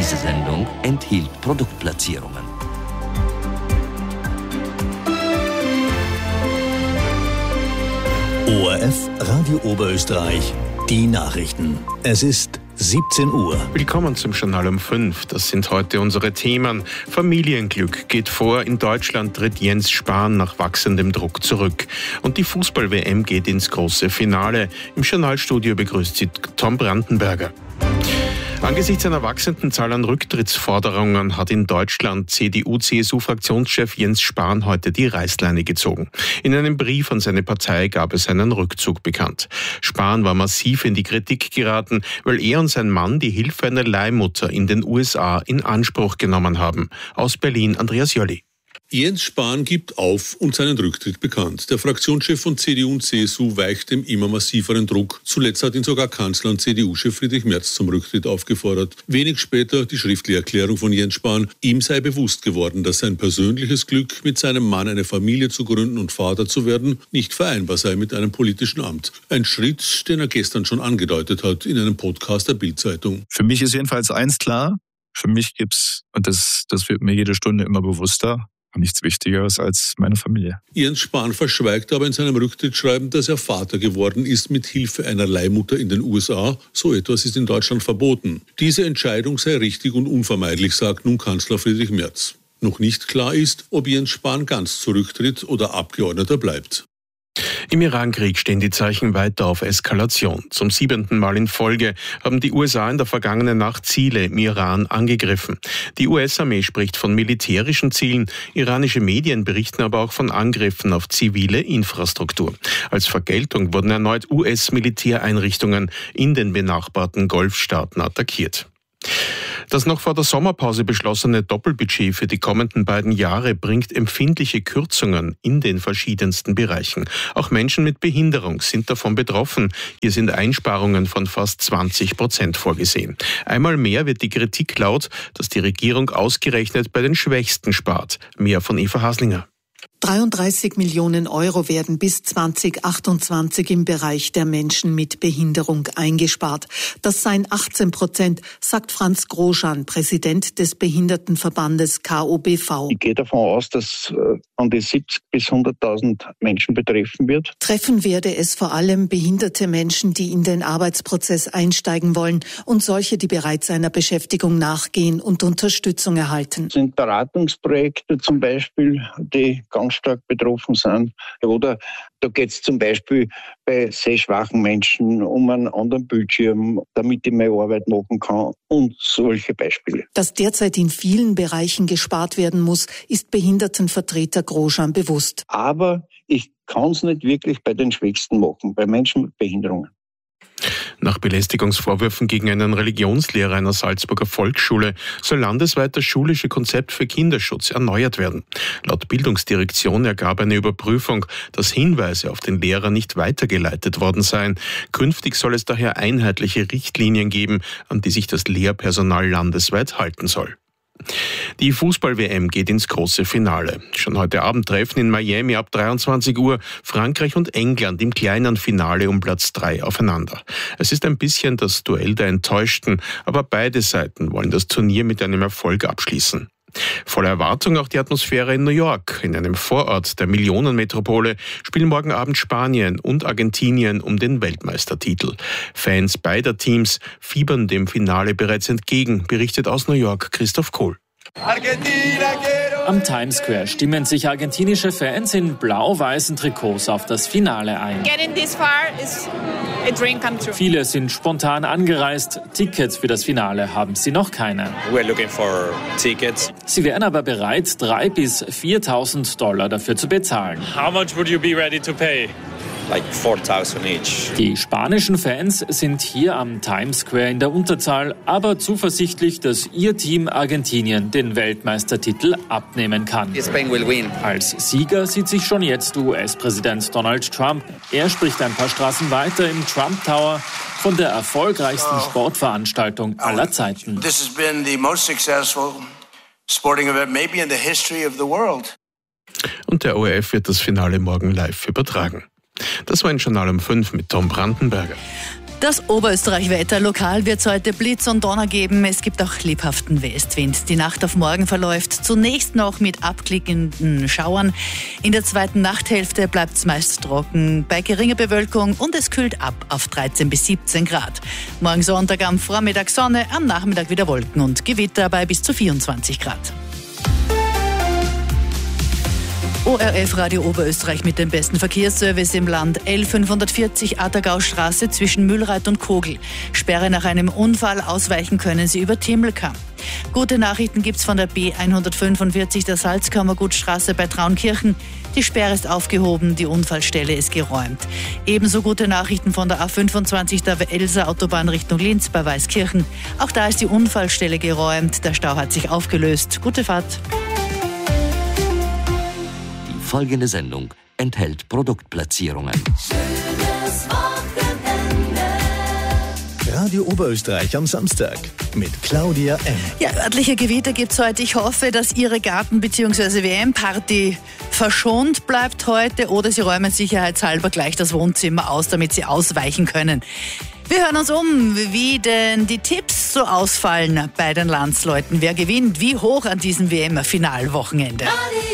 Diese Sendung enthielt Produktplatzierungen. ORF Radio Oberösterreich, die Nachrichten. Es ist 17 Uhr. Willkommen zum Journal um 5. Das sind heute unsere Themen. Familienglück geht vor. In Deutschland tritt Jens Spahn nach wachsendem Druck zurück. Und die Fußball-WM geht ins große Finale. Im Journalstudio begrüßt sie Tom Brandenberger. Angesichts einer wachsenden Zahl an Rücktrittsforderungen hat in Deutschland CDU-CSU-Fraktionschef Jens Spahn heute die Reißleine gezogen. In einem Brief an seine Partei gab es einen Rückzug bekannt. Spahn war massiv in die Kritik geraten, weil er und sein Mann die Hilfe einer Leihmutter in den USA in Anspruch genommen haben. Aus Berlin Andreas Jolli. Jens Spahn gibt auf und seinen Rücktritt bekannt. Der Fraktionschef von CDU und CSU weicht dem immer massiveren Druck. Zuletzt hat ihn sogar Kanzler und CDU-Chef Friedrich Merz zum Rücktritt aufgefordert. Wenig später die schriftliche Erklärung von Jens Spahn. Ihm sei bewusst geworden, dass sein persönliches Glück, mit seinem Mann eine Familie zu gründen und Vater zu werden, nicht vereinbar sei mit einem politischen Amt. Ein Schritt, den er gestern schon angedeutet hat in einem Podcast der Bild-Zeitung. Für mich ist jedenfalls eins klar. Für mich gibt's, und das wird mir jede Stunde immer bewusster, nichts Wichtigeres als meine Familie. Jens Spahn verschweigt aber in seinem Rücktrittsschreiben, dass er Vater geworden ist mit Hilfe einer Leihmutter in den USA. So etwas ist in Deutschland verboten. Diese Entscheidung sei richtig und unvermeidlich, sagt nun Kanzler Friedrich Merz. Noch nicht klar ist, ob Jens Spahn ganz zurücktritt oder Abgeordneter bleibt. Im Irankrieg stehen die Zeichen weiter auf Eskalation. Zum 7. Mal in Folge haben die USA in der vergangenen Nacht Ziele im Iran angegriffen. Die US-Armee spricht von militärischen Zielen. Iranische Medien berichten aber auch von Angriffen auf zivile Infrastruktur. Als Vergeltung wurden erneut US-Militäreinrichtungen in den benachbarten Golfstaaten attackiert. Das noch vor der Sommerpause beschlossene Doppelbudget für die kommenden beiden Jahre bringt empfindliche Kürzungen in den verschiedensten Bereichen. Auch Menschen mit Behinderung sind davon betroffen. Hier sind Einsparungen von fast 20% vorgesehen. Einmal mehr wird die Kritik laut, dass die Regierung ausgerechnet bei den Schwächsten spart. Mehr von Eva Haslinger. 33 Millionen Euro werden bis 2028 im Bereich der Menschen mit Behinderung eingespart. Das seien 18%, sagt Franz Groschan, Präsident des Behindertenverbandes KOBV. Ich gehe davon aus, dass an die 70 bis 100.000 Menschen betreffen wird. Treffen werde es vor allem behinderte Menschen, die in den Arbeitsprozess einsteigen wollen und solche, die bereits einer Beschäftigung nachgehen und Unterstützung erhalten. Das sind Beratungsprojekte zum Beispiel, die ganz stark betroffen sind. Oder da geht es zum Beispiel bei sehschwachen Menschen um einen anderen Bildschirm, damit ich meine Arbeit machen kann und solche Beispiele. Dass derzeit in vielen Bereichen gespart werden muss, ist Behindertenvertreter Groschan bewusst. Aber ich kann es nicht wirklich bei den Schwächsten machen, bei Menschen mit Behinderungen. Nach Belästigungsvorwürfen gegen einen Religionslehrer einer Salzburger Volksschule soll landesweit das schulische Konzept für Kinderschutz erneuert werden. Laut Bildungsdirektion ergab eine Überprüfung, dass Hinweise auf den Lehrer nicht weitergeleitet worden seien. Künftig soll es daher einheitliche Richtlinien geben, an die sich das Lehrpersonal landesweit halten soll. Die Fußball-WM geht ins große Finale. Schon heute Abend treffen in Miami ab 23 Uhr Frankreich und England im kleinen Finale um Platz 3 aufeinander. Es ist ein bisschen das Duell der Enttäuschten, aber beide Seiten wollen das Turnier mit einem Erfolg abschließen. Voller Erwartung auch die Atmosphäre in New York. In einem Vorort der Millionenmetropole spielen morgen Abend Spanien und Argentinien um den Weltmeistertitel. Fans beider Teams fiebern dem Finale bereits entgegen, berichtet aus New York Christoph Kohl. Am Times Square stimmen sich argentinische Fans in blau-weißen Trikots auf das Finale ein. Viele sind spontan angereist. Tickets für das Finale haben sie noch keine. Sie wären aber bereit, $3.000 bis $4.000 dafür zu bezahlen. How much would you be ready to pay? Like 4,000 each. Die spanischen Fans sind hier am Times Square in der Unterzahl, aber zuversichtlich, dass ihr Team Argentinien den Weltmeistertitel abnehmen kann. Spain will win. Als Sieger sieht sich schon jetzt US-Präsident Donald Trump. Er spricht ein paar Straßen weiter im Trump Tower von der erfolgreichsten Sportveranstaltung aller Zeiten. This has been the most successful sporting event maybe in the history of the world. Und der ORF wird das Finale morgen live übertragen. Das war ein Journal um 5 mit Tom Brandenberger. Das Oberösterreich-Wetter. Lokal wird es heute Blitz und Donner geben. Es gibt auch lebhaften Westwind. Die Nacht auf morgen verläuft zunächst noch mit abklickenden Schauern. In der zweiten Nachthälfte bleibt es meist trocken bei geringer Bewölkung und es kühlt ab auf 13 bis 17 Grad. Morgen Sonntag am Vormittag Sonne, am Nachmittag wieder Wolken und Gewitter bei bis zu 24 Grad. ORF Radio Oberösterreich mit dem besten Verkehrsservice im Land. L540 Attergaustraße zwischen Mühlreit und Kogel. Sperre nach einem Unfall, ausweichen können Sie über Timmelkamp. Gute Nachrichten gibt's von der B145 der Salzkammergutstraße bei Traunkirchen. Die Sperre ist aufgehoben, die Unfallstelle ist geräumt. Ebenso gute Nachrichten von der A25 der Elser Autobahn Richtung Linz bei Weißkirchen. Auch da ist die Unfallstelle geräumt, der Stau hat sich aufgelöst. Gute Fahrt. Folgende Sendung enthält Produktplatzierungen. Schönes Wochenende. Radio Oberösterreich am Samstag mit Claudia M. Ja, örtliche Gewitter gibt's heute. Ich hoffe, dass Ihre Garten- bzw. WM-Party verschont bleibt heute oder Sie räumen sicherheitshalber gleich das Wohnzimmer aus, damit Sie ausweichen können. Wir hören uns wie denn die Tipps so ausfallen bei den Landsleuten. Wer gewinnt, wie hoch an diesem WM-Finalwochenende?